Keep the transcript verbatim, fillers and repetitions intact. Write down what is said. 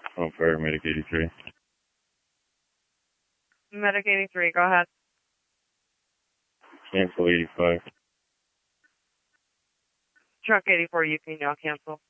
Oh, paramedic eighty-three. Medic eighty-three, go ahead. Cancel eighty-five. Truck eighty-four, you can now cancel.